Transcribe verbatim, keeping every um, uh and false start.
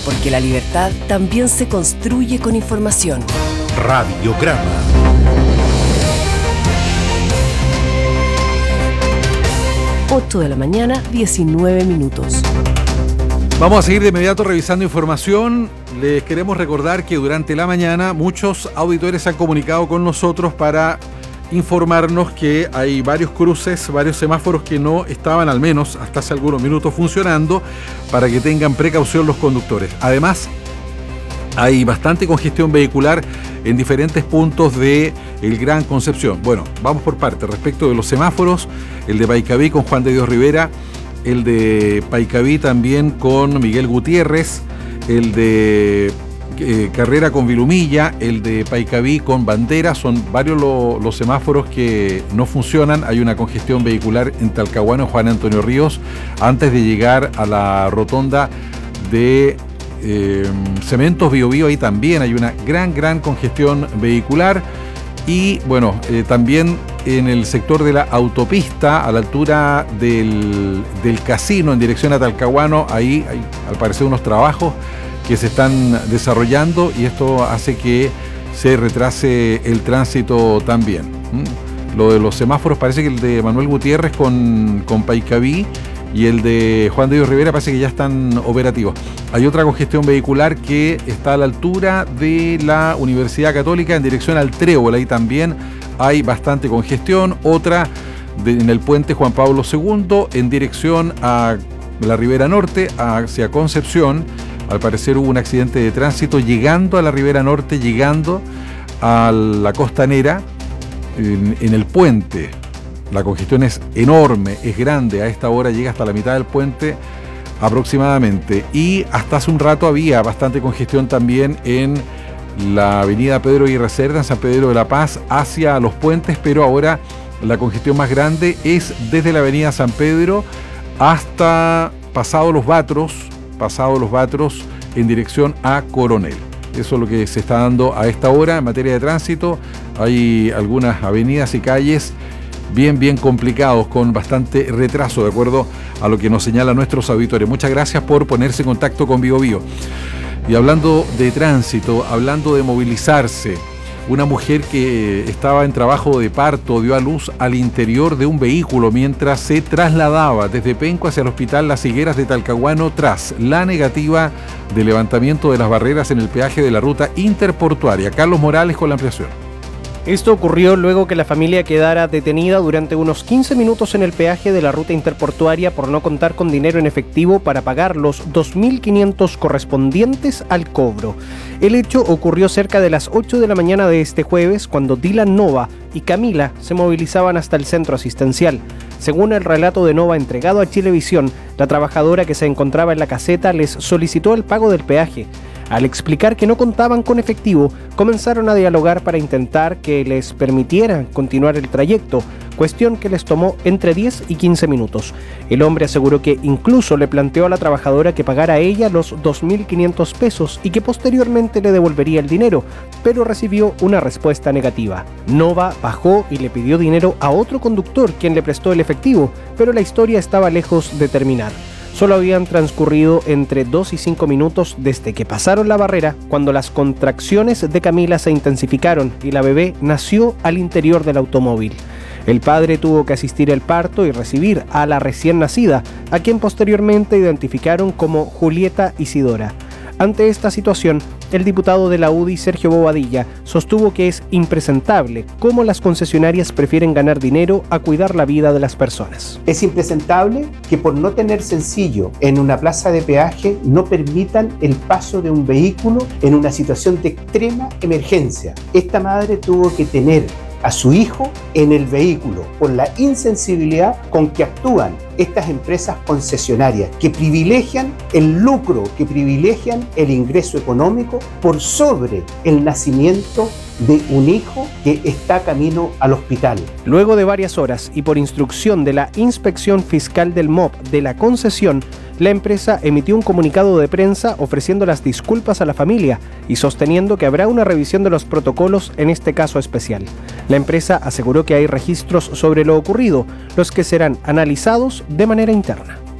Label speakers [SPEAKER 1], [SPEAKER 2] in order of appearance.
[SPEAKER 1] porque la libertad también se construye con información.
[SPEAKER 2] Radiograma.
[SPEAKER 1] ocho de la mañana, diecinueve minutos.
[SPEAKER 3] Vamos a seguir de inmediato revisando información. Les queremos recordar que durante la mañana muchos auditores han comunicado con nosotros para informarnos que hay varios cruces, varios semáforos que no estaban, al menos hasta hace algunos minutos, funcionando, para que tengan precaución los conductores. Además, hay bastante congestión vehicular en diferentes puntos de el Gran Concepción. Bueno, vamos por partes. Respecto de los semáforos, el de Paicaví con Juan de Dios Rivera, el de Paicaví también con Miguel Gutiérrez, el de eh, Carrera con Vilumilla, el de Paicaví con Bandera. Son varios lo, los semáforos que no funcionan. Hay una congestión vehicular en Talcahuano, Juan Antonio Ríos, antes de llegar a la rotonda de eh, Cementos Bio Bio. Ahí también hay una gran, gran congestión vehicular. Y bueno, eh, también en el sector de la autopista, a la altura del, del casino en dirección a Talcahuano, ahí hay al parecer unos trabajos que se están desarrollando y esto hace que se retrase el tránsito también. ¿Mm? Lo de los semáforos, parece que el de Manuel Gutiérrez con, con Paicaví y el de Juan de Dios Rivera parece que ya están operativos. Hay otra congestión vehicular que está a la altura de la Universidad Católica en dirección al Trébol. Ahí también hay bastante congestión. Otra de, en el puente Juan Pablo segundo en dirección a la Ribera Norte, hacia Concepción. Al parecer hubo un accidente de tránsito llegando a la Ribera Norte, llegando a la Costanera, en, en el puente. La congestión es enorme, es grande. A esta hora llega hasta la mitad del puente aproximadamente. Y hasta hace un rato había bastante congestión también en la avenida Pedro Aguirre Cerda, en San Pedro de la Paz, hacia los puentes, pero ahora la congestión más grande es desde la avenida San Pedro hasta pasado Los Batros, pasado Los Batros en dirección a Coronel. Eso es lo que se está dando a esta hora en materia de tránsito. Hay algunas avenidas y calles bien, bien complicados, con bastante retraso, de acuerdo a lo que nos señalan nuestros auditores. Muchas gracias por ponerse en contacto con Bio Bio. Y hablando de tránsito, hablando de movilizarse, una mujer que estaba en trabajo de parto dio a luz al interior de un vehículo mientras se trasladaba desde Penco hacia el hospital Las Higueras de Talcahuano tras la negativa de levantamiento de las barreras en el peaje de la ruta interportuaria. Carlos Morales con la ampliación.
[SPEAKER 4] Esto ocurrió luego que la familia quedara detenida durante unos quince minutos en el peaje de la ruta interportuaria por no contar con dinero en efectivo para pagar los dos mil quinientos correspondientes al cobro. El hecho ocurrió cerca de las ocho de la mañana de este jueves, cuando Dylan Nova y Camila se movilizaban hasta el centro asistencial. Según el relato de Nova entregado a Chilevisión, la trabajadora que se encontraba en la caseta les solicitó el pago del peaje. Al explicar que no contaban con efectivo, comenzaron a dialogar para intentar que les permitieran continuar el trayecto, cuestión que les tomó entre diez y quince minutos. El hombre aseguró que incluso le planteó a la trabajadora que pagara a ella los dos mil quinientos pesos y que posteriormente le devolvería el dinero, pero recibió una respuesta negativa. Nova bajó y le pidió dinero a otro conductor, quien le prestó el efectivo, pero la historia estaba lejos de terminar. Solo habían transcurrido entre dos y cinco minutos desde que pasaron la barrera, cuando las contracciones de Camila se intensificaron y la bebé nació al interior del automóvil. El padre tuvo que asistir al parto y recibir a la recién nacida, a quien posteriormente identificaron como Julieta Isidora. Ante esta situación, el diputado de la U D I, Sergio Bobadilla, sostuvo que es impresentable cómo las concesionarias prefieren ganar dinero a cuidar la vida de las personas.
[SPEAKER 5] Es impresentable que por no tener sencillo en una plaza de peaje no permitan el paso de un vehículo en una situación de extrema emergencia. Esta madre tuvo que tener a su hijo en el vehículo por la insensibilidad con que actúan estas empresas concesionarias, que privilegian el lucro, que privilegian el ingreso económico por sobre el nacimiento de un hijo que está camino al hospital.
[SPEAKER 4] Luego de varias horas y por instrucción de la Inspección Fiscal del M O P de la concesión, la empresa emitió un comunicado de prensa ofreciendo las disculpas a la familia y sosteniendo que habrá una revisión de los protocolos en este caso especial. La empresa aseguró que hay registros sobre lo ocurrido, los que serán analizados de manera interna.